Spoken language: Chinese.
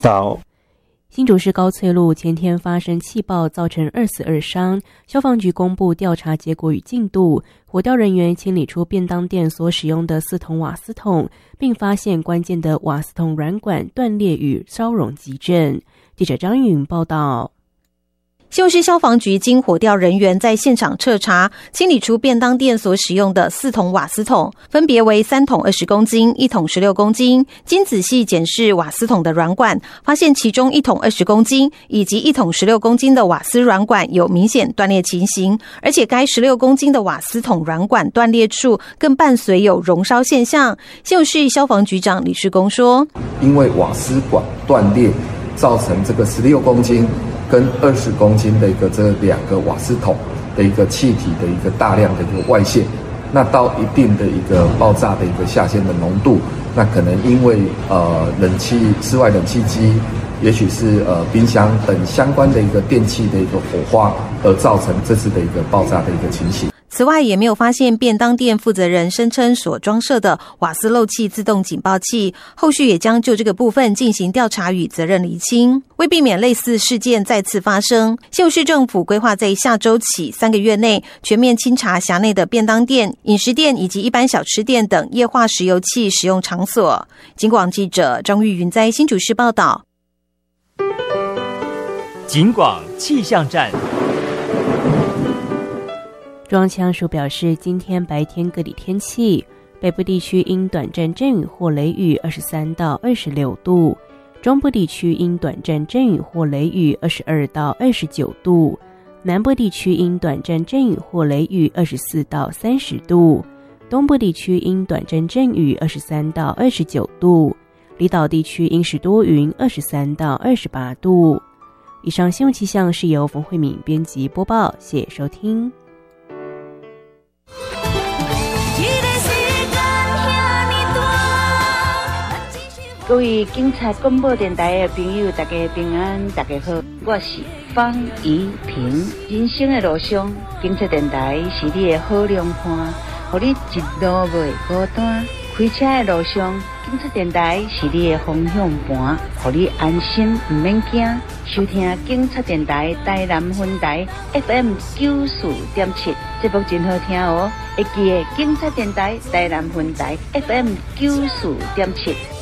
到新竹市高翠路前天发生气爆，造成2死2伤。消防局公布调查结果与进度，火调人员清理出便当店所使用的4桶瓦斯桶，并发现关键的瓦斯桶软管断裂与烧熔急震。记者张云报道。 新竹市消防局经火调人员在现场彻查，清理出便当店所使用的4桶瓦斯桶，分别为3桶20公斤、1桶16公斤。经仔细检视瓦斯桶的软管，发现其中1桶20公斤以及1桶16公斤的瓦斯软管有明显断裂情形，而且该16公斤的瓦斯桶软管断裂处更伴随有熔烧现象。新竹市消防局长李世公说， 因为瓦斯管断裂，造成这个16公斤跟20公斤的这2个瓦斯桶的气体的大量的外泄，那到一定的爆炸的下限的浓度，那可能因为冷气室外冷气机，也许是冰箱等相关的电器的火花，而造成这次的爆炸的情形。 此外，也没有发现便当店负责人声称所装设的瓦斯漏气自动警报器，后续也将就这个部分进行调查与责任厘清。为避免类似事件再次发生，新竹市政府规划在下周起3个月内全面清查辖内的便当店、饮食店以及一般小吃店等液化石油气使用场所。警广记者张玉云在新竹市报道。 警广气象站。 中央气象署表示，今天白天各地天气，北部地区因短暂阵雨或雷雨23到26度，中部地区因短暂阵雨或雷雨22到29度，南部地区因短暂阵雨或雷雨24到30度，东部地区因短暂阵雨23到29度，离岛地区因时多云23到28度。以上新闻气象是由冯慧敏编辑播报，谢谢收听。 各位警察广播电台的朋友，大家平安，大家好，我是方怡萍。人生的路上，警察电台是你的好良伴，让你一路袂孤单。开车的路上，警察电台是你的方向盘，让你安心唔免惊。收听警察电台台南分台 FM 94.7，节目真好听哦。会记得警察电台台南分台 FM 94.7。